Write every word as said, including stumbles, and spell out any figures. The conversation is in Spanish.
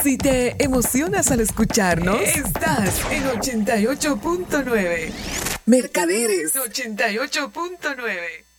Si te emocionas al escucharnos, estás en ochenta y ocho punto nueve. Mercaderes ochenta y ocho punto nueve.